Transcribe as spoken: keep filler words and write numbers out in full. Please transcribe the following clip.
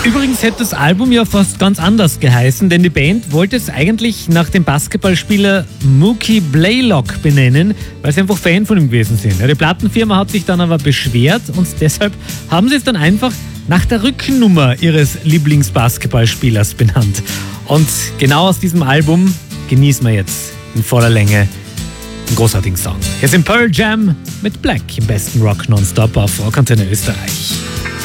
Übrigens hätte das Album ja fast ganz anders geheißen, denn die Band wollte es eigentlich nach dem Basketballspieler Mookie Blaylock benennen, weil sie einfach Fan von ihm gewesen sind. Ja, die Plattenfirma hat sich dann aber beschwert und deshalb haben sie es dann einfach nach der Rückennummer ihres Lieblingsbasketballspielers benannt. Und genau aus diesem Album genießen wir jetzt in voller Länge einen großartigen Song. Hier sind Pearl Jam mit Black im besten Rock nonstop auf Rockantenne Österreich.